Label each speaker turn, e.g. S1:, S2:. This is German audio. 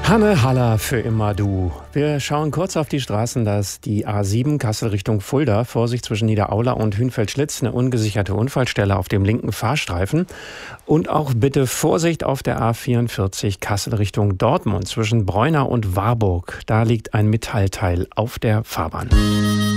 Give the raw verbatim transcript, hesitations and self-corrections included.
S1: Hanne Haller für immer du. Wir schauen kurz auf die Straßen, dass die A sieben Kassel Richtung Fulda, Vorsicht zwischen Niederaula und Hünfeld-Schlitz, eine ungesicherte Unfallstelle auf dem linken Fahrstreifen. Und auch bitte Vorsicht auf der A vierundvierzig Kassel Richtung Dortmund zwischen Bräuna und Warburg. Da liegt ein Metallteil auf der Fahrbahn.